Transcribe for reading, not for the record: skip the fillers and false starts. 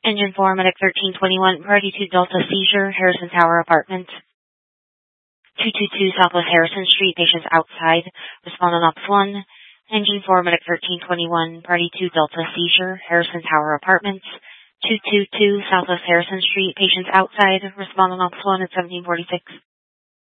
Engine 4, Medic 1321, Party 2 Delta Seizure, Harrison Tower Apartment. 222 Southwest Harrison Street, patients outside, respond on Ops 1. Engine 4, Medic 1321, Party 2 Delta Seizure, Harrison Tower Apartments. 222 Southwest Harrison Street, patients outside, respond on Ops 1 at 1746.